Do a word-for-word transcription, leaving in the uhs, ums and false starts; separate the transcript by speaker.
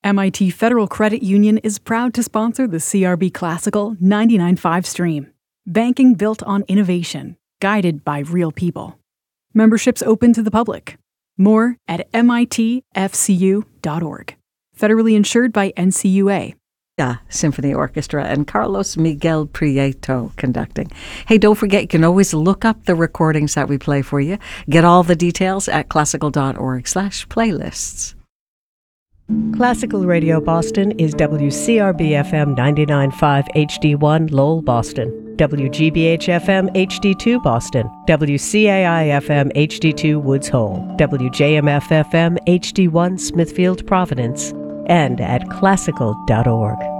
Speaker 1: M I T Federal Credit Union is proud to sponsor the C R B Classical ninety-nine point five stream. Banking built on innovation, guided by real people. Memberships open to the public. More at M I T F C U dot org. Federally insured by N C U A.
Speaker 2: Yeah, Symphony Orchestra and Carlos Miguel Prieto conducting. Hey, don't forget, you can always look up the recordings that we play for you. Get all the details at classical dot org slash playlists.
Speaker 3: Classical Radio Boston is W C R B F M ninety-nine point five H D one Lowell, Boston, W G B H F M H D two Boston, W C A I F M H D two Woods Hole, W J M F F M H D one Smithfield, Providence, and at classical dot org.